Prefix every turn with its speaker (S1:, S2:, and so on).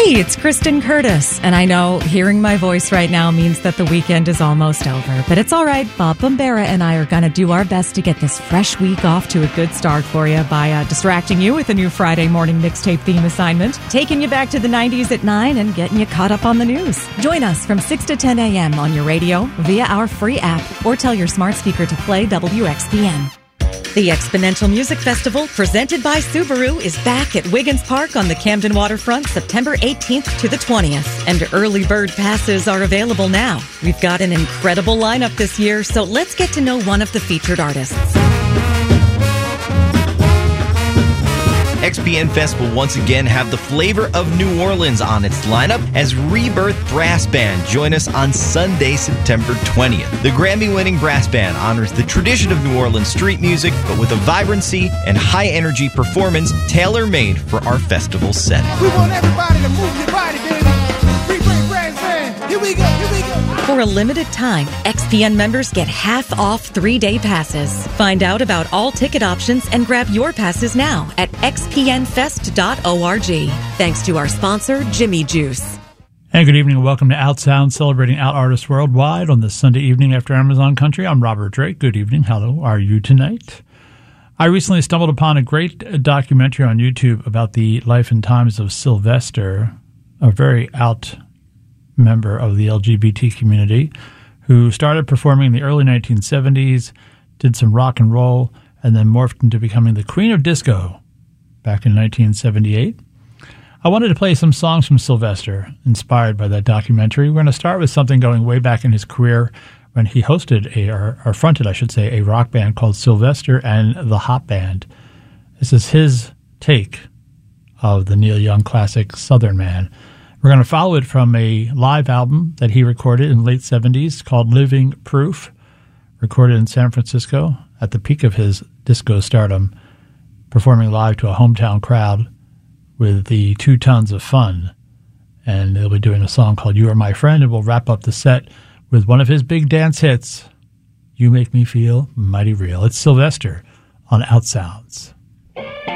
S1: Hey, it's Kristen Curtis, and I know hearing my voice right now means that the weekend is almost over, but it's all right. Bob Bombera and I are going to do our best to get this fresh week off to a good start for you by distracting you with a new Friday morning mixtape theme assignment, taking you back to the 90s at 9 and getting you caught up on the news. Join us from 6 to 10 a.m. on your radio, via our free app, or tell your smart speaker to play WXPN. The Exponential Music Festival, presented by Subaru, is back at Wiggins Park on the Camden Waterfront September 18th to the 20th. And early bird passes are available now. We've got an incredible lineup this year, so let's get to know one of the featured artists.
S2: XPN Fest will once again have the flavor of New Orleans on its lineup as Rebirth Brass Band join us on Sunday, September 20th. The Grammy-winning brass band honors the tradition of New Orleans street music, but with a vibrancy and high-energy performance tailor-made for our festival setting.
S3: We want everybody to move your body, baby. Rebirth Brass Band. Here we go, here we go.
S1: For a limited time, XPN members get half off 3-day passes. Find out about all ticket options and grab your passes now at xpnfest.org. Thanks to our sponsor, Jimmy Juice.
S4: And good evening and welcome to Outsound, celebrating out artists worldwide on this Sunday evening after Amazon Country. I'm Robert Drake. Good evening. How are you tonight? I recently stumbled upon a great documentary on YouTube about the life and times of Sylvester, a very out member of the LGBT community who started performing in the early 1970s, did some rock and roll, and then morphed into becoming the Queen of Disco back in 1978. I wanted to play some songs from Sylvester inspired by that documentary. We're going to start with something going way back in his career when he hosted or fronted, I should say, a rock band called Sylvester and the Hot Band. This is his take of the Neil Young classic Southern Man. We're going to follow it from a live album that he recorded in the late 70s called Living Proof, recorded in San Francisco at the peak of his disco stardom, performing live to a hometown crowd with the 2 Tons of Fun. And they'll be doing a song called You Are My Friend, and we'll wrap up the set with one of his big dance hits, You Make Me Feel Mighty Real. It's Sylvester on Outsounds.